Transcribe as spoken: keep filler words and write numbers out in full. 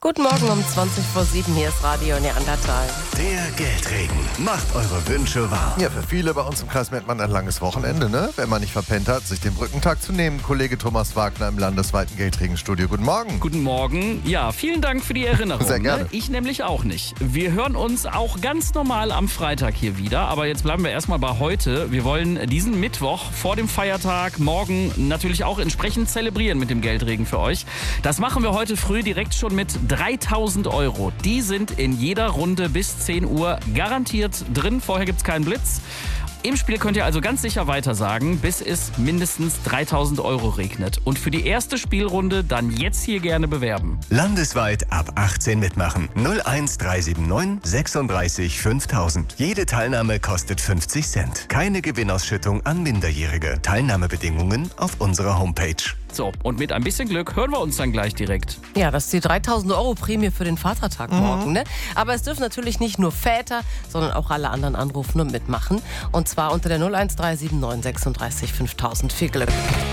Guten Morgen um zwanzig vor sieben, hier ist Radio Neandertal. Der Geldregen macht eure Wünsche wahr. Ja, für viele bei uns im Kreis Mettmann ein langes Wochenende, ne? Wenn man nicht verpennt hat, sich den Brückentag zu nehmen. Kollege Thomas Wagner im landesweiten Geldregenstudio. Guten Morgen. Guten Morgen. Ja, vielen Dank für die Erinnerung. Sehr gerne. Ne? Ich nämlich auch nicht. Wir hören uns auch ganz normal am Freitag hier wieder. Aber jetzt bleiben wir erstmal bei heute. Wir wollen diesen Mittwoch vor dem Feiertag morgen natürlich auch entsprechend zelebrieren mit dem Geldregen für euch. Das machen wir heute früh direkt schon mit dreitausend Euro. Die sind in jeder Runde bis zehn Uhr garantiert drin. Vorher gibt es keinen Blitz. Im Spiel könnt ihr also ganz sicher weitersagen, bis es mindestens dreitausend Euro regnet. Und für die erste Spielrunde dann jetzt hier gerne bewerben. Landesweit ab achtzehn mitmachen. null eins drei sieben neun sechsunddreißig fünftausend. Jede Teilnahme kostet fünfzig Cent. Keine Gewinnausschüttung an Minderjährige. Teilnahmebedingungen auf unserer Homepage. So, und mit ein bisschen Glück hören wir uns dann gleich direkt. Ja, das ist die dreitausend Euro Prämie für den Vatertag mhm. morgen, ne? Aber es dürfen natürlich nicht nur Väter, sondern auch alle anderen anrufen und mitmachen. Und zwar unter der null eins drei sieben neun sechsunddreißig fünftausend. Viel Glück.